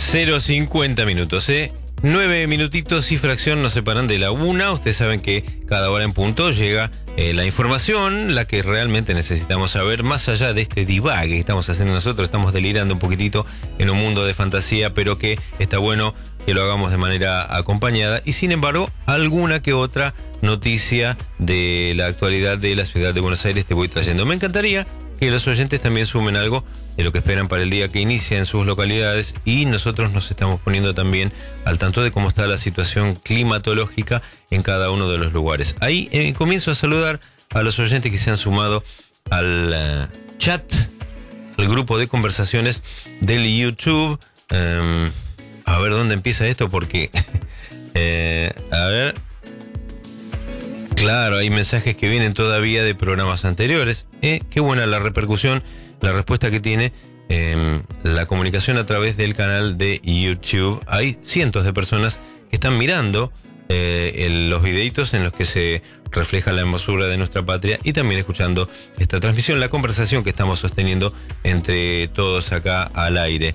0:50 minutos, 9 minutitos y fracción nos separan de la 1. Ustedes saben que cada hora en punto llega la información, la que realmente necesitamos saber, más allá de este divague que estamos haciendo nosotros. Estamos delirando un poquitito en un mundo de fantasía, pero que está bueno que lo hagamos de manera acompañada. Y sin embargo, alguna que otra noticia de la actualidad de la ciudad de Buenos Aires te voy trayendo. Me encantaría que los oyentes también sumen algo de lo que esperan para el día que inicia en sus localidades, y nosotros nos estamos poniendo también al tanto de cómo está la situación climatológica en cada uno de los lugares. Ahí comienzo a saludar a los oyentes que se han sumado al chat, al grupo de conversaciones del YouTube. A ver dónde empieza esto, porque a ver, claro, hay mensajes que vienen todavía de programas anteriores. Qué buena la repercusión, la respuesta que tiene la comunicación a través del canal de YouTube. Hay cientos de personas que están mirando los videitos en los que se refleja la hermosura de nuestra patria, y también escuchando esta transmisión, la conversación que estamos sosteniendo entre todos acá al aire.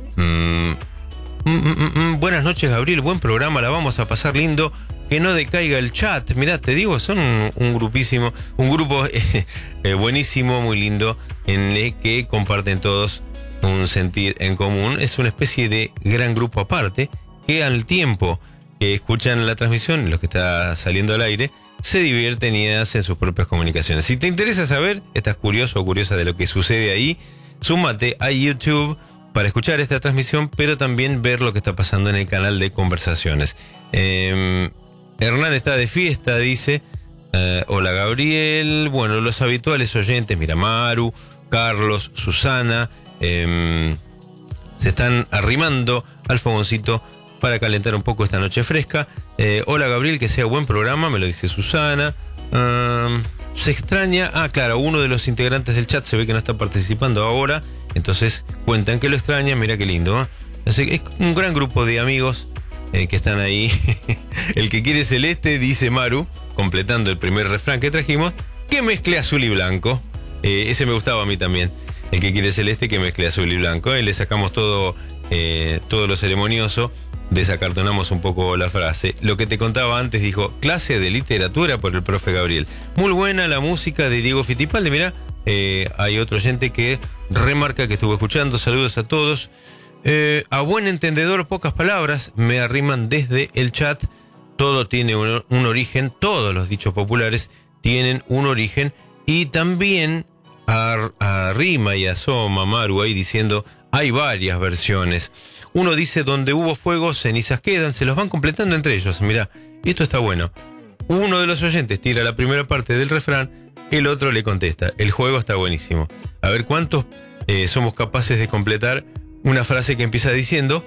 Buenas noches, Gabriel, buen programa, la vamos a pasar lindo. Que no decaiga el chat. Mirá, te digo, son un grupo buenísimo, muy lindo, en el que comparten todos un sentir en común. Es una especie de gran grupo aparte, que al tiempo que escuchan la transmisión, lo que está saliendo al aire, se divierten y hacen sus propias comunicaciones. Si te interesa saber, estás curioso o curiosa de lo que sucede ahí, súmate a YouTube para escuchar esta transmisión, pero también ver lo que está pasando en el canal de conversaciones. Hernán está de fiesta, dice. Hola, Gabriel. Bueno, los habituales oyentes, mira, Maru, Carlos, Susana, se están arrimando al fogoncito para calentar un poco esta noche fresca. Hola, Gabriel, que sea buen programa, me lo dice Susana. Se extraña, claro, uno de los integrantes del chat se ve que no está participando ahora, entonces cuentan que lo extrañan. Mira qué lindo, Así que es un gran grupo de amigos que están ahí. El que quiere celeste, dice Maru, completando el primer refrán que trajimos, que mezcle azul y blanco. Ese me gustaba a mí también. El que quiere celeste, que mezcle azul y blanco. Le sacamos todo lo ceremonioso, desacartonamos un poco la frase. Lo que te contaba antes, dijo, clase de literatura por el profe Gabriel. Muy buena la música de Diego Fittipaldi. Mirá, hay otro oyente que remarca que estuvo escuchando. Saludos a todos. A buen entendedor, pocas palabras, me arriman desde el chat. Todo tiene un origen, todos los dichos populares tienen un origen, y también arrima y asoma Maru ahí diciendo, hay varias versiones. Uno dice, donde hubo fuego, cenizas quedan, se los van completando entre ellos. Mirá, esto está bueno. Uno de los oyentes tira la primera parte del refrán, el otro le contesta. El juego está buenísimo. A ver cuántos somos capaces de completar una frase que empieza diciendo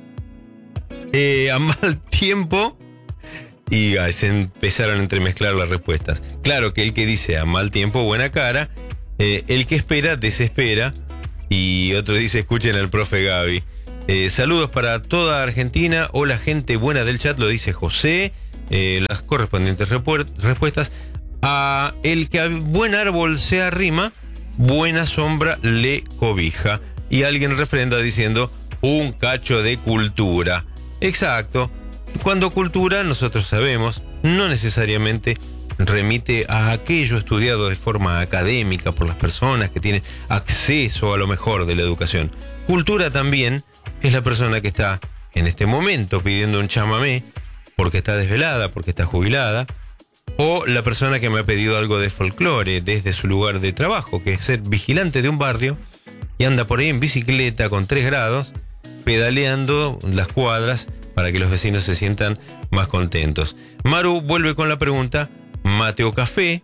a mal tiempo, y se empezaron a entremezclar las respuestas. Claro que el que dice a mal tiempo, buena cara, el que espera, desespera, y otro dice, escuchen al profe Gaby. Saludos para toda Argentina. Hola, gente buena del chat, lo dice José. Las correspondientes respuestas: a el que a buen árbol se arrima, buena sombra le cobija. Y alguien refrenda diciendo, un cacho de cultura. Exacto. Cuando cultura, nosotros sabemos, no necesariamente remite a aquello estudiado de forma académica por las personas que tienen acceso a lo mejor de la educación. Cultura también es la persona que está en este momento pidiendo un chamamé porque está desvelada, porque está jubilada, o la persona que me ha pedido algo de folclore desde su lugar de trabajo, que es ser vigilante de un barrio, y anda por ahí en bicicleta con 3 grados, pedaleando las cuadras para que los vecinos se sientan más contentos. Maru vuelve con la pregunta, mate o café.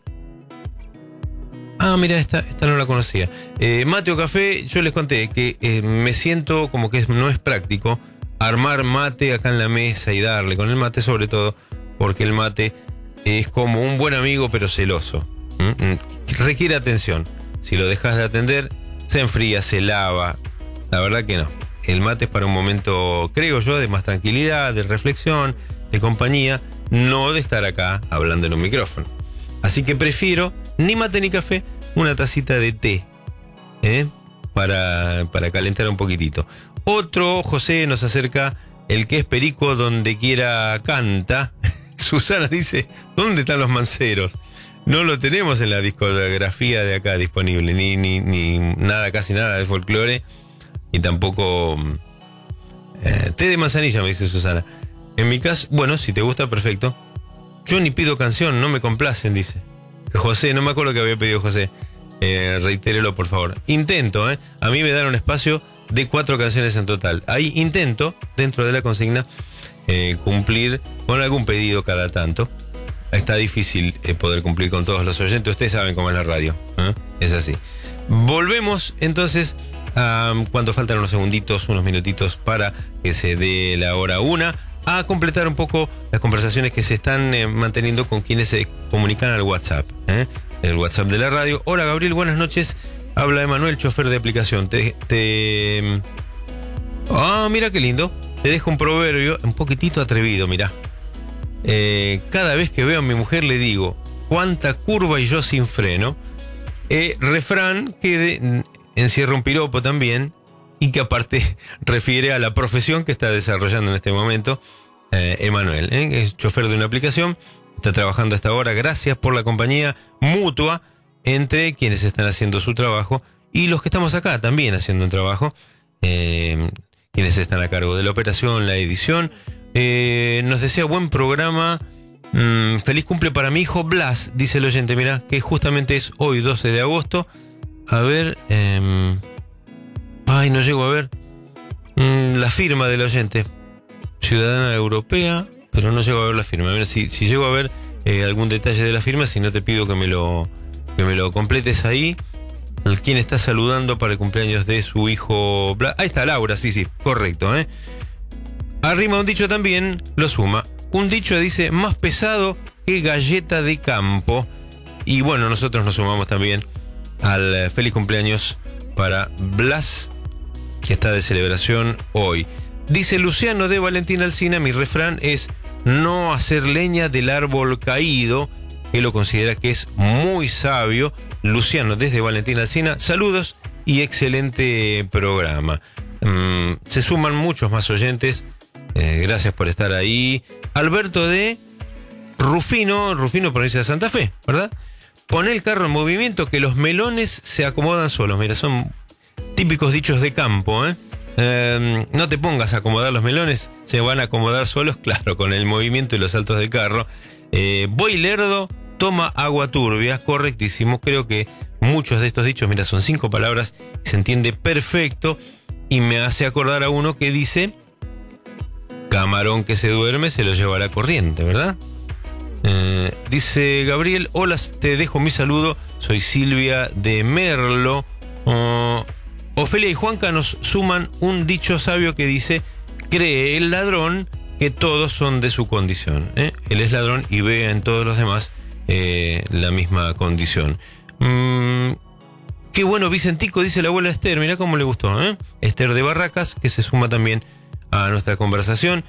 Mira, esta no la conocía. Mate o café, yo les conté que me siento como que no es práctico armar mate acá en la mesa y darle con el mate, sobre todo porque el mate es como un buen amigo pero celoso. Requiere atención. Si lo dejas de atender, se enfría, se lava. La verdad que no. El mate es para un momento, creo yo, de más tranquilidad, de reflexión, de compañía, no de estar acá hablando en un micrófono. Así que prefiero ni mate ni café, una tacita de té. para calentar un poquitito. Otro, José, nos acerca el que es perico donde quiera canta. Susana dice, ¿dónde están los manceros? No lo tenemos en la discografía de acá disponible, ni nada, casi nada de folclore, y tampoco té de manzanilla, me dice Susana. En mi caso, bueno, si te gusta, perfecto. Yo ni pido canción, no me complacen, dice José, no me acuerdo que había pedido José. Reitérelo, por favor. Intento, a mí me dan un espacio de 4 canciones en total. Ahí intento, dentro de la consigna, cumplir con algún pedido cada tanto. Está difícil poder cumplir con todos los oyentes. Ustedes saben cómo es la radio, es así. Volvemos entonces a cuando faltan unos segunditos, unos minutitos para que se dé la hora 1, a completar un poco las conversaciones que se están manteniendo con quienes se comunican al WhatsApp, el WhatsApp de la radio. Hola Gabriel, buenas noches. Habla Emanuel, chofer de aplicación. Mira qué lindo. Te dejo un proverbio un poquitito atrevido, mirá. Cada vez que veo a mi mujer le digo, cuánta curva y yo sin freno. Refrán que encierra un piropo también, y que aparte refiere a la profesión que está desarrollando en este momento Emanuel, que es chofer de una aplicación, está trabajando hasta ahora. Gracias por la compañía mutua entre quienes están haciendo su trabajo y los que estamos acá también haciendo un trabajo, quienes están a cargo de la operación, la edición. Nos desea buen programa. Feliz cumple para mi hijo Blas, dice el oyente. Mirá, que justamente es hoy 12 de agosto. A ver, no llego a ver la firma del oyente. Ciudadana europea, pero no llego a ver la firma. A ver si llego a ver algún detalle de la firma, si no te pido que me lo completes ahí. ¿Quién está saludando para el cumpleaños de su hijo Blas? Ahí está, Laura, sí, correcto, Arrima un dicho también, lo suma. Un dicho dice, más pesado que galleta de campo. Y bueno, nosotros nos sumamos también al feliz cumpleaños para Blas, que está de celebración hoy. Dice Luciano de Valentín Alsina, mi refrán es no hacer leña del árbol caído, que lo considera que es muy sabio. Luciano desde Valentín Alsina, saludos y excelente programa. Se suman muchos más oyentes. Gracias por estar ahí. Alberto de Rufino, provincia de Santa Fe, ¿verdad? Pon el carro en movimiento que los melones se acomodan solos. Mira, son típicos dichos de campo, no te pongas a acomodar los melones, se van a acomodar solos, claro, con el movimiento y los saltos del carro. Voy lerdo, toma agua turbia, correctísimo. Creo que muchos de estos dichos, mira, son 5 palabras, se entiende perfecto, y me hace acordar a uno que dice, camarón que se duerme se lo lleva la corriente, ¿verdad? Dice Gabriel, hola, te dejo mi saludo, soy Silvia de Merlo. Ofelia y Juanca nos suman un dicho sabio que dice, cree el ladrón que todos son de su condición. Él es ladrón y ve en todos los demás la misma condición. Qué bueno, Vicentico, dice la abuela Esther, mirá cómo le gustó, Esther de Barracas, que se suma también a nuestra conversación.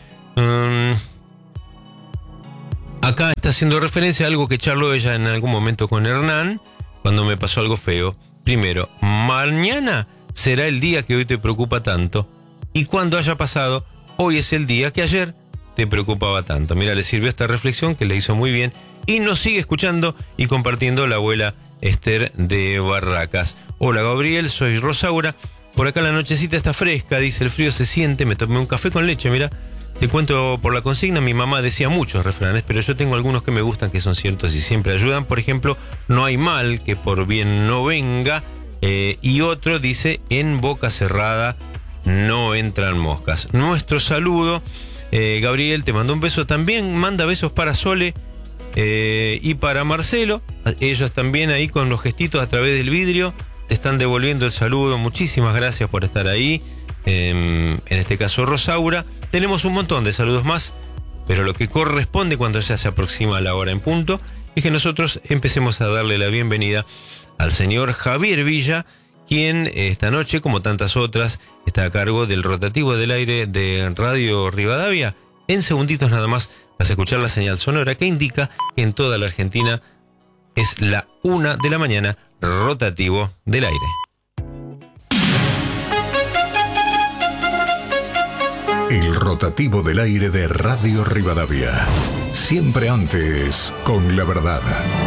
Acá está haciendo referencia a algo que charló ella en algún momento con Hernán, cuando me pasó algo feo. Primero, mañana será el día que hoy te preocupa tanto, y cuando haya pasado, hoy es el día que ayer te preocupaba tanto. Mira, le sirvió esta reflexión que le hizo muy bien, y nos sigue escuchando y compartiendo la abuela Esther de Barracas. Hola Gabriel, soy Rosaura. Por acá la nochecita está fresca, dice, el frío se siente, me tomé un café con leche, mira. Te cuento por la consigna, mi mamá decía muchos refranes, pero yo tengo algunos que me gustan, que son ciertos y siempre ayudan. Por ejemplo, no hay mal que por bien no venga. Y otro dice, en boca cerrada no entran moscas. Nuestro saludo, Gabriel, te mando un beso. También manda besos para Sole y para Marcelo. Ellos también ahí con los gestitos a través del vidrio te están devolviendo el saludo. Muchísimas gracias por estar ahí. En este caso Rosaura. Tenemos un montón de saludos más, pero lo que corresponde cuando ya se aproxima la hora en punto es que nosotros empecemos a darle la bienvenida al señor Javier Villa, quien esta noche, como tantas otras, está a cargo del rotativo del aire de Radio Rivadavia. En segunditos nada más vas a escuchar la señal sonora que indica que en toda la Argentina es la 1 de la mañana, rotativo del aire. El rotativo del aire de Radio Rivadavia. Siempre antes con la verdad.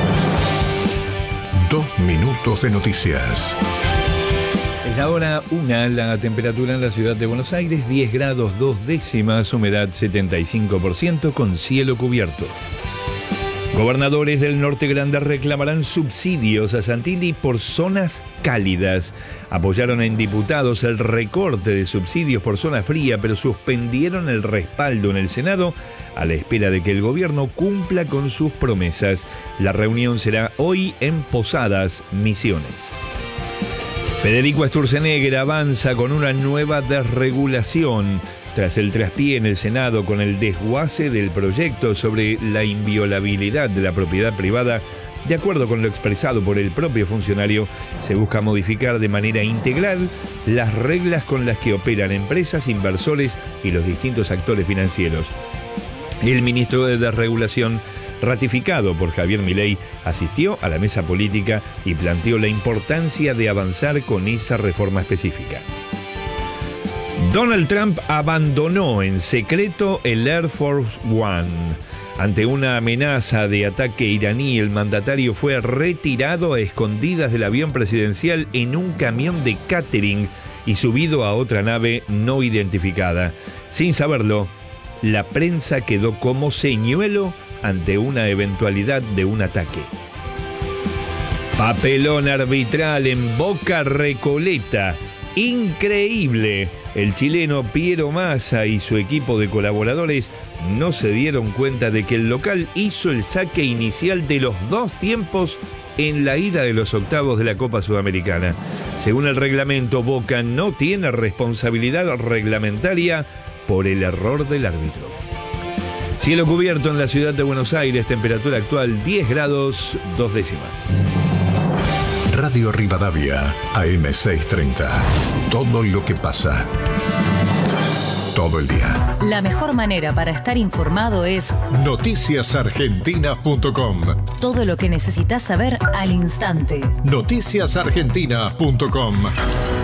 2 minutos de noticias. Es la hora 1, la temperatura en la ciudad de Buenos Aires, 10 grados 2 décimas, humedad 75% con cielo cubierto. Gobernadores del Norte Grande reclamarán subsidios a Santilli por zonas cálidas. Apoyaron en diputados el recorte de subsidios por zona fría, pero suspendieron el respaldo en el Senado a la espera de que el gobierno cumpla con sus promesas. La reunión será hoy en Posadas, Misiones. Federico Sturzenegger avanza con una nueva desregulación. Tras el traspié en el Senado con el desguace del proyecto sobre la inviolabilidad de la propiedad privada, de acuerdo con lo expresado por el propio funcionario, se busca modificar de manera integral las reglas con las que operan empresas, inversores y los distintos actores financieros. El ministro de Desregulación, ratificado por Javier Milei, asistió a la mesa política y planteó la importancia de avanzar con esa reforma específica. Donald Trump abandonó en secreto el Air Force One. Ante una amenaza de ataque iraní, el mandatario fue retirado a escondidas del avión presidencial en un camión de catering y subido a otra nave no identificada. Sin saberlo, la prensa quedó como señuelo ante una eventualidad de un ataque. Papelón arbitral en Boca Recoleta. Increíble. El chileno Piero Massa y su equipo de colaboradores no se dieron cuenta de que el local hizo el saque inicial de los 2 tiempos en la ida de los octavos de la Copa Sudamericana. Según el reglamento, Boca no tiene responsabilidad reglamentaria por el error del árbitro. Cielo cubierto en la ciudad de Buenos Aires, temperatura actual 10 grados 2 décimas. Radio Rivadavia, AM630. Todo lo que pasa. Todo el día. La mejor manera para estar informado es noticiasargentinas.com. todo lo que necesitas saber al instante. Noticiasargentinas.com.